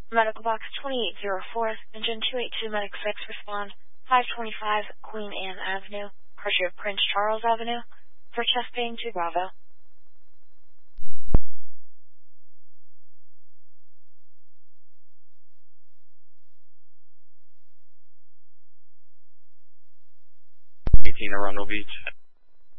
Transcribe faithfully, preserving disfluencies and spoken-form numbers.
Medical Box twenty-eight oh four, Engine two eighty-two Medic six, respond five twenty-five Queen Anne Avenue, departure of Prince Charles Avenue, for chest pain to Bravo. eighteen Arundel Beach.